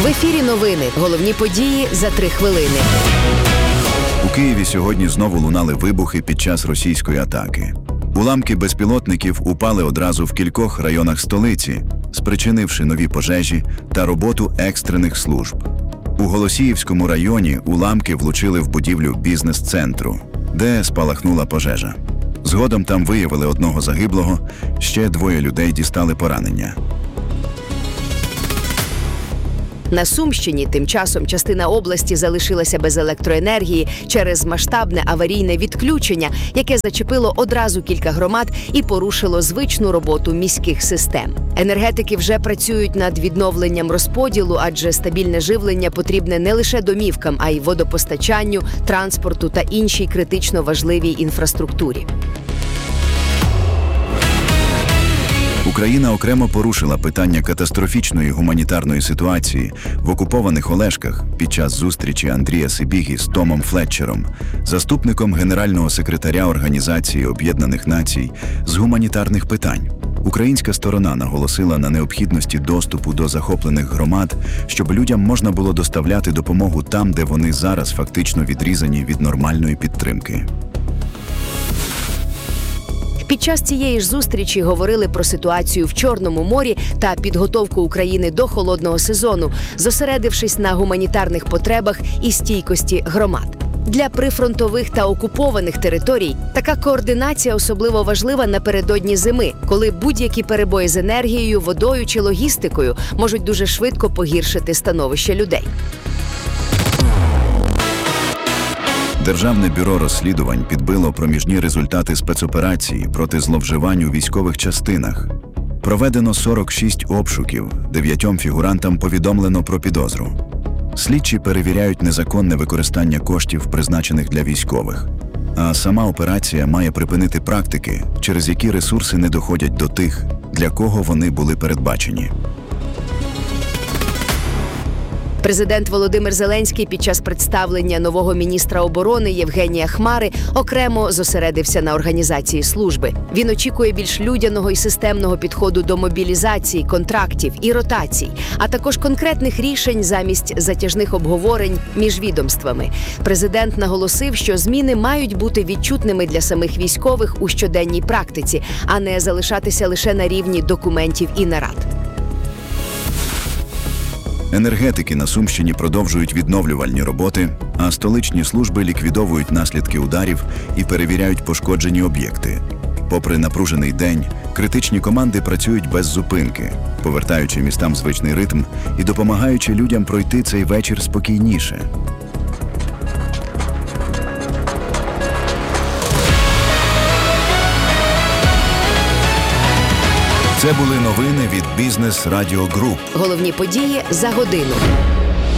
В ефірі новини. Головні події за 3 хвилини. У Києві сьогодні знову лунали вибухи під час російської атаки. Уламки безпілотників упали одразу в кількох районах столиці, спричинивши нові пожежі та роботу екстрених служб. У Голосіївському районі уламки влучили в будівлю бізнес-центру, де спалахнула пожежа. Згодом там виявили 1 загиблого, ще 2 людей дістали поранення. На Сумщині тим часом частина області залишилася без електроенергії через масштабне аварійне відключення, яке зачепило одразу кілька громад і порушило звичну роботу міських систем. Енергетики вже працюють над відновленням розподілу, адже стабільне живлення потрібне не лише домівкам, а й водопостачанню, транспорту та іншій критично важливій інфраструктурі. Україна окремо порушила питання катастрофічної гуманітарної ситуації в окупованих Олешках під час зустрічі Андрія Сибіги з Томом Флетчером, заступником генерального секретаря Організації Об'єднаних Націй з гуманітарних питань. Українська сторона наголосила на необхідності доступу до захоплених громад, щоб людям можна було доставляти допомогу там, де вони зараз фактично відрізані від нормальної підтримки. Під час цієї ж зустрічі говорили про ситуацію в Чорному морі та підготовку України до холодного сезону, зосередившись на гуманітарних потребах і стійкості громад. Для прифронтових та окупованих територій така координація особливо важлива напередодні зими, коли будь-які перебої з енергією, водою чи логістикою можуть дуже швидко погіршити становище людей. Державне бюро розслідувань підбило проміжні результати спецоперації проти зловживань у військових частинах. Проведено 46 обшуків, 9 фігурантам повідомлено про підозру. Слідчі перевіряють незаконне використання коштів, призначених для військових. А сама операція має припинити практики, через які ресурси не доходять до тих, для кого вони були передбачені. Президент Володимир Зеленський під час представлення нового міністра оборони Євгенія Хмари окремо зосередився на організації служби. Він очікує більш людяного і системного підходу до мобілізації, контрактів і ротацій, а також конкретних рішень замість затяжних обговорень між відомствами. Президент наголосив, що зміни мають бути відчутними для самих військових у щоденній практиці, а не залишатися лише на рівні документів і нарад. Енергетики на Сумщині продовжують відновлювальні роботи, а столичні служби ліквідовують наслідки ударів і перевіряють пошкоджені об'єкти. Попри напружений день, критичні команди працюють без зупинки, повертаючи містам звичний ритм і допомагаючи людям пройти цей вечір спокійніше. Це були новини від Бізнес Радіо Груп. Головні події за годину.